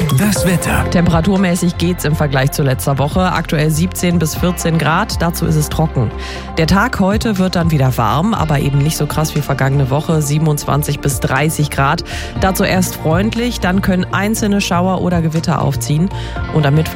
Das Wetter. Temperaturmäßig geht's im Vergleich zu letzter Woche. Aktuell 17 bis 14 Grad, dazu ist es trocken. Der Tag heute wird dann wieder warm, aber eben nicht so krass wie vergangene Woche, 27 bis 30 Grad. Dazu erst freundlich, dann können einzelne Schauer oder Gewitter aufziehen. Und am Mittwoch